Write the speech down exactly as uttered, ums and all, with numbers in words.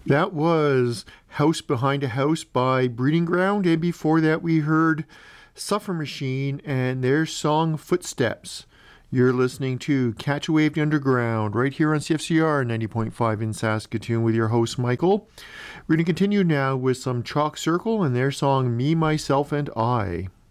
That was House Behind a House by Breeding Ground, and before that we heard Suffer Machine and their song Footsteps. You're listening to Catch a Wave Underground right here on C F C R ninety point five in Saskatoon with your host Michael. We're going to continue now with some Chalk Circle and their song Me, Myself, and I.